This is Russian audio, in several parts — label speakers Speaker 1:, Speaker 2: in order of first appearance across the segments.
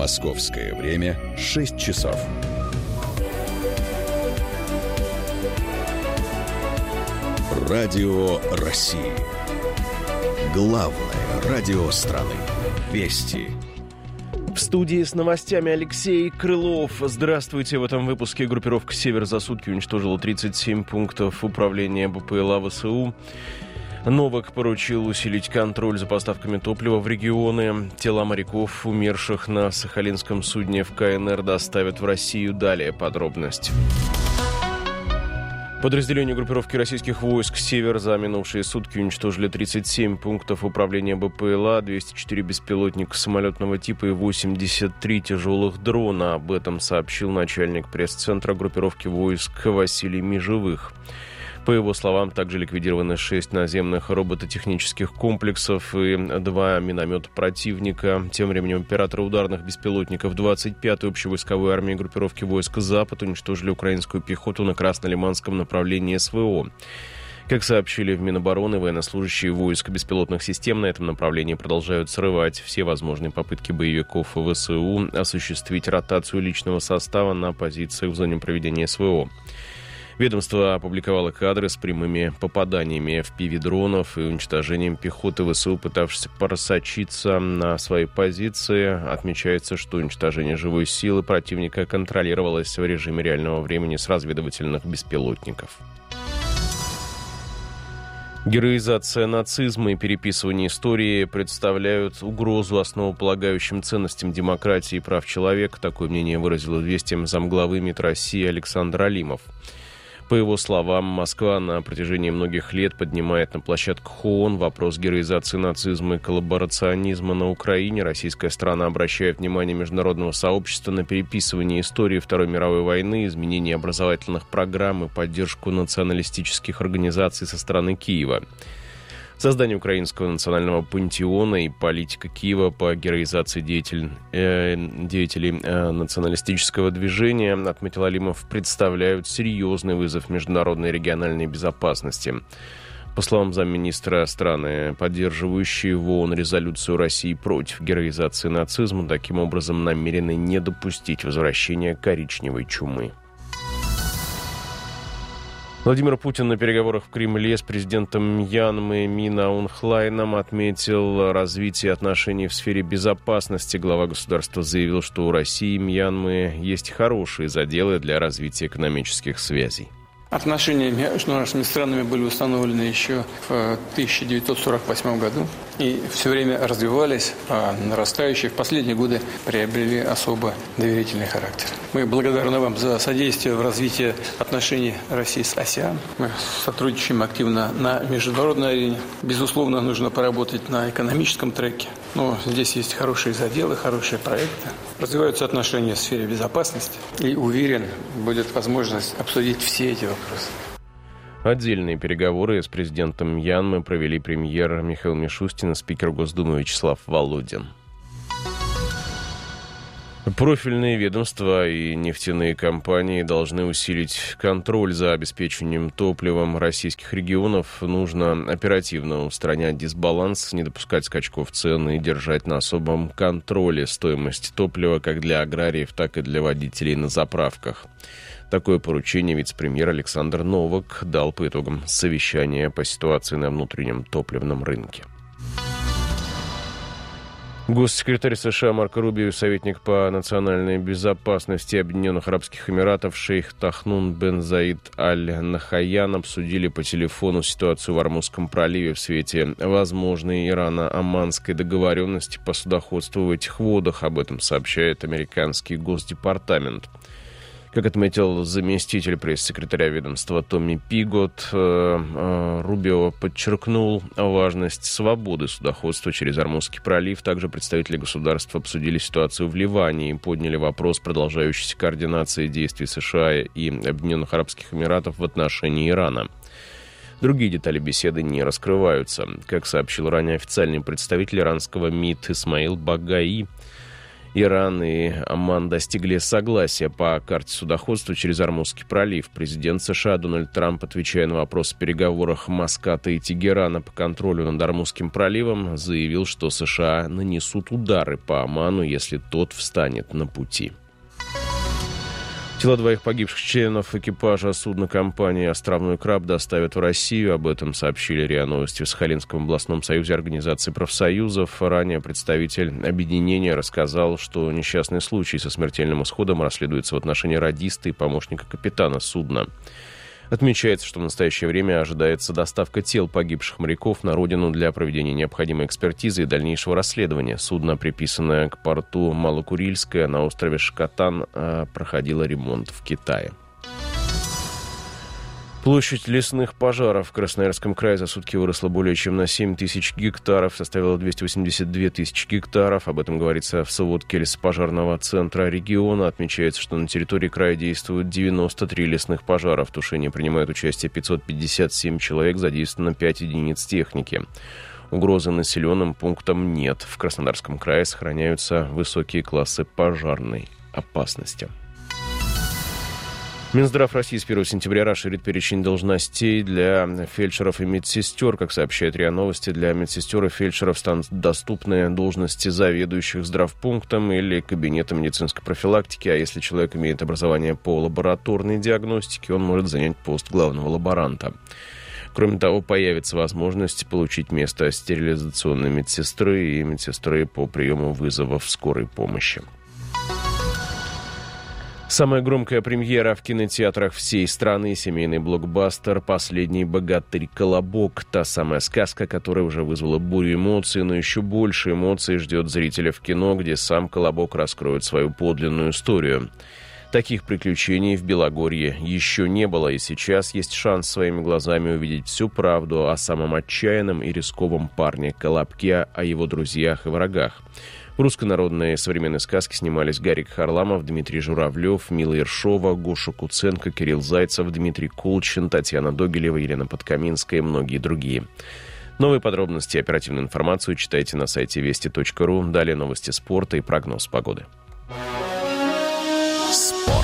Speaker 1: Московское время 6 часов. Радио России. Главное радио страны. Вести.
Speaker 2: В студии с новостями Алексей Крылов. Здравствуйте. В этом выпуске группировка «Север» за сутки уничтожила 37 пунктов управления БПЛА ВСУ. Новак поручил усилить контроль за поставками топлива в регионы. Тела моряков, умерших на сахалинском судне в КНР, доставят в Россию. Далее подробности. Подразделения группировки российских войск «Север» за минувшие сутки уничтожили 37 пунктов управления БПЛА, 204 беспилотника самолетного типа и 83 тяжелых дрона. Об этом сообщил начальник пресс-центра группировки войск Василий Межевых. По его словам, также ликвидированы 6 наземных робототехнических комплексов и 2 миномета противника. Тем временем операторы ударных беспилотников 25-й общевойсковой армии группировки войск «Запад» уничтожили украинскую пехоту на Краснолиманском направлении СВО. Как сообщили в Минобороны, военнослужащие войск беспилотных систем на этом направлении продолжают срывать все возможные попытки боевиков ВСУ осуществить ротацию личного состава на позициях в зоне проведения СВО. Ведомство опубликовало кадры с прямыми попаданиями FPV-дронов и уничтожением пехоты ВСУ, пытавшейся просочиться на свои позиции. Отмечается, что уничтожение живой силы противника контролировалось в режиме реального времени с разведывательных беспилотников. Героизация нацизма и переписывание истории представляют угрозу основополагающим ценностям демократии и прав человека. Такое мнение выразил «Известиям» замглавы МИД России Александр Алимов. По его словам, Москва на протяжении многих лет поднимает на площадках ООН вопрос героизации нацизма и коллаборационизма на Украине. Российская сторона обращает внимание международного сообщества на переписывание истории Второй мировой войны, изменение образовательных программ и поддержку националистических организаций со стороны Киева. Создание украинского национального пантеона и политика Киева по героизации деятелей националистического движения, отметил Алимов, представляют серьезный вызов международной и региональной безопасности. По словам замминистра, страны, поддерживающие в ООН резолюцию России против героизации нацизма, таким образом намерены не допустить возвращения коричневой чумы. Владимир Путин на переговорах в Кремле с президентом Мьянмы Мин Аун Hlaiном отметил развитие отношений в сфере безопасности. Глава государства заявил, что у России и Мьянмы есть хорошие заделы для развития экономических связей.
Speaker 3: Отношения между нашими странами были установлены еще в 1948 году и все время развивались, а нарастающие в последние годы приобрели особо доверительный характер. Мы благодарны вам за содействие в развитии отношений России с АСЕАН. Мы сотрудничаем активно на международной арене. Безусловно, нужно поработать на экономическом треке, но здесь есть хорошие заделы, хорошие проекты. Развиваются отношения в сфере безопасности и, уверен, будет возможность обсудить все эти вопросы.
Speaker 2: Отдельные переговоры с президентом Мьянмы провели премьер Михаил Мишустин и спикер Госдумы Вячеслав Володин. Профильные ведомства и нефтяные компании должны усилить контроль за обеспечением топливом российских регионов. Нужно оперативно устранять дисбаланс, не допускать скачков цен и держать на особом контроле стоимость топлива как для аграриев, так и для водителей на заправках. Такое поручение вице-премьер Александр Новак дал по итогам совещания по ситуации на внутреннем топливном рынке. Госсекретарь США Марко Рубио и советник по национальной безопасности Объединенных Арабских Эмиратов шейх Тахнун бен Заид аль-Нахаян обсудили по телефону ситуацию в Ормузском проливе в свете возможной ирано-оманской договоренности по судоходству в этих водах. Об этом сообщает американский Госдепартамент. Как отметил заместитель пресс-секретаря ведомства Томми Пигот, Рубио подчеркнул важность свободы судоходства через Ормузский пролив. Также представители государств обсудили ситуацию в Ливане и подняли вопрос продолжающейся координации действий США и Объединенных Арабских Эмиратов в отношении Ирана. Другие детали беседы не раскрываются. Как сообщил ранее официальный представитель иранского МИД Исмаил Багаи, Иран и Оман достигли согласия по карте судоходства через Ормузский пролив. Президент США Дональд Трамп, отвечая на вопрос о переговорах Маската и Тегерана по контролю над Ормузским проливом, заявил, что США нанесут удары по Оману, если тот встанет на пути. Тела двоих погибших членов экипажа судна компании «Островной краб» доставят в Россию. Об этом сообщили РИА Новости в Сахалинском областном союзе организации профсоюзов. Ранее представитель объединения рассказал, что несчастный случай со смертельным исходом расследуется в отношении радиста и помощника капитана судна. Отмечается, что в настоящее время ожидается доставка тел погибших моряков на родину для проведения необходимой экспертизы и дальнейшего расследования. Судно, приписанное к порту Малокурильское на острове Шкотан, проходило ремонт в Китае. Площадь лесных пожаров в Красноярском крае за сутки выросла более чем на 7 тысяч гектаров, составила 282 тысячи гектаров. Об этом говорится в сводке лесопожарного центра региона. Отмечается, что на территории края действуют 93 лесных пожара. В тушении принимают участие 557 человек, задействовано 5 единиц техники. Угрозы населенным пунктам нет. В Краснодарском крае сохраняются высокие классы пожарной опасности. Минздрав России с 1 сентября расширит перечень должностей для фельдшеров и медсестер. Как сообщает РИА Новости, для медсестер и фельдшеров станут доступны должности заведующих здравпунктом или кабинетом медицинской профилактики, а если человек имеет образование по лабораторной диагностике, он может занять пост главного лаборанта. Кроме того, появится возможность получить место стерилизационной медсестры и медсестры по приему вызовов скорой помощи. Самая громкая премьера в кинотеатрах всей страны — семейный блокбастер «Последний богатырь Колобок». Та самая сказка, которая уже вызвала бурю эмоций, но еще больше эмоций ждет зрителя в кино, где сам Колобок раскроет свою подлинную историю. Таких приключений в Белогорье еще не было, и сейчас есть шанс своими глазами увидеть всю правду о самом отчаянном и рисковом парне Колобке, о его друзьях и врагах. В руссконародной современной сказке снимались Гарик Харламов, Дмитрий Журавлев, Мила Ершова, Гоша Куценко, Кирилл Зайцев, Дмитрий Колчин, Татьяна Догилева, Елена Подкаминская и многие другие. Новые подробности и оперативную информацию читайте на сайте вести.ру. Далее новости спорта и прогноз погоды.
Speaker 1: Спорт.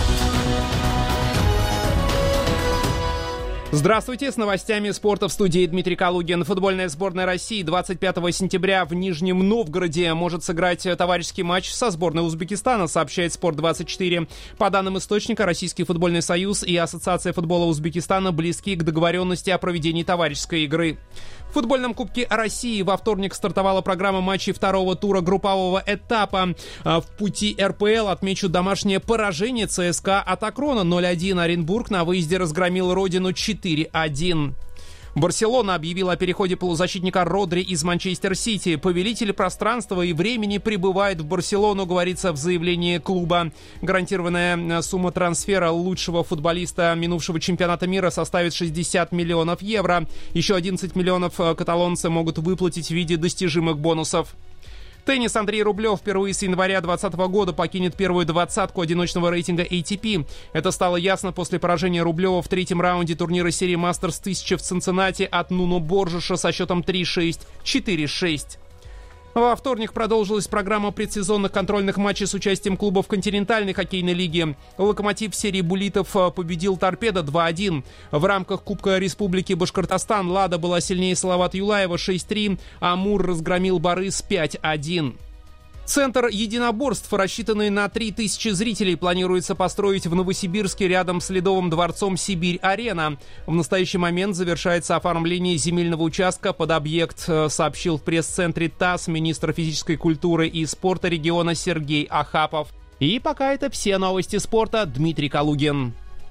Speaker 4: Здравствуйте, с новостями спорта в студии Дмитрий Калугин. Футбольная сборная России 25 сентября в Нижнем Новгороде может сыграть товарищеский матч со сборной Узбекистана, сообщает Спорт24. По данным источника, Российский футбольный союз и Ассоциация футбола Узбекистана близки к договоренности о проведении товарищеской игры. В футбольном Кубке России во вторник стартовала программа матчей второго тура группового этапа. В пути РПЛ отмечу домашнее поражение ЦСКА от Акрона 0-1. Оренбург на выезде разгромил родину 4-1. Барселона объявила о переходе полузащитника Родри из Манчестер Сити. Повелитель пространства и времени прибывает в Барселону, говорится в заявлении клуба. Гарантированная сумма трансфера лучшего футболиста минувшего чемпионата мира составит 60 миллионов евро. Еще 11 миллионов каталонцы могут выплатить в виде достижимых бонусов. Теннис. Андрей Рублев впервые с января 2020 года покинет первую двадцатку одиночного рейтинга ATP. Это стало ясно после поражения Рублева в третьем раунде турнира серии Мастерс 1000 в Цинциннати от Нуно Боржеша со счетом 3-6, 4-6. Во вторник продолжилась программа предсезонных контрольных матчей с участием клубов континентальной хоккейной лиги. «Локомотив» в серии буллитов победил «Торпедо» 2-1. В рамках Кубка Республики Башкортостан «Лада» была сильнее Салават Юлаева 6-3, а «Амур» разгромил «Борис» 5-1. Центр единоборств, рассчитанный на 3000 зрителей, планируется построить в Новосибирске рядом с Ледовым дворцом «Сибирь-Арена». В настоящий момент завершается оформление земельного участка под объект, сообщил в пресс-центре ТАСС министр физической культуры и спорта региона Сергей Ахапов. И пока это все новости спорта. Дмитрий Калугин.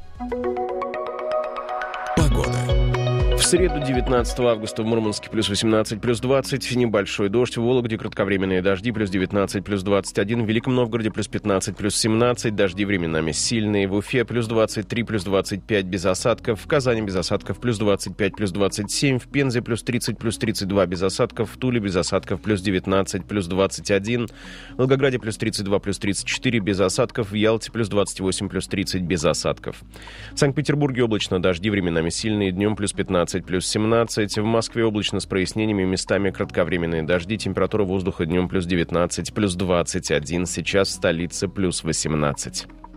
Speaker 1: Погода.
Speaker 2: В среду, 19 августа, в Мурманске плюс 18, плюс 20, небольшой дождь. В Вологде кратковременные дожди, плюс 19, плюс 21. В Великом Новгороде плюс 15, плюс 17. Дожди временами сильные. В Уфе плюс 23, плюс 25 без осадков. В Казани без осадков плюс 25, плюс 27. В Пензе плюс 30, плюс 32 без осадков. В Туле без осадков плюс 19, плюс 21. В Волгограде плюс 32, плюс 34 без осадков. В Ялте плюс 28, плюс 30 без осадков. В Санкт-Петербурге облачно, дожди временами сильные. Днем плюс 15. 16 плюс 17. В Москве облачно с прояснениями, местами кратковременные дожди. Температура воздуха днем плюс 19, плюс 21. Сейчас в столице плюс 18.